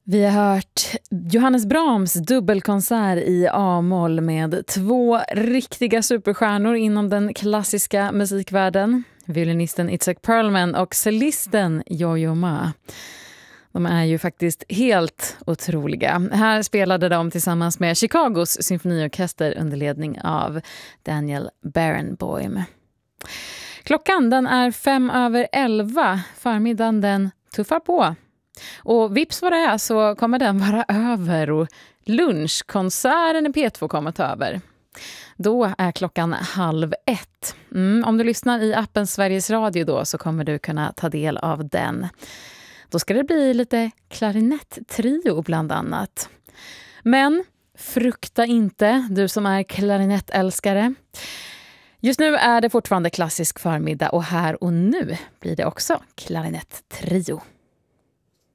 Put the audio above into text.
Vi har hört Johannes Brahms dubbelkonsert i A-moll med 2 riktiga superstjärnor inom den klassiska musikvärlden. Violinisten Itzhak Perlman och cellisten Yo-Yo Ma. De är ju faktiskt helt otroliga. Här spelade de tillsammans med Chicagos symfoniorkester under ledning av Daniel Barenboim. Klockan den är 11:05. Förmiddagen den tuffar på. Och vips vad det är så kommer den vara över och lunchkonserten i P2 kommer ta över. Då är klockan 12:30. Om du lyssnar i appen Sveriges Radio då så kommer du kunna ta del av den. Då ska det bli lite klarinetttrio bland annat. Men frukta inte, du som är klarinettälskare. Just nu är det fortfarande klassisk förmiddag och här och nu blir det också klarinetttrio.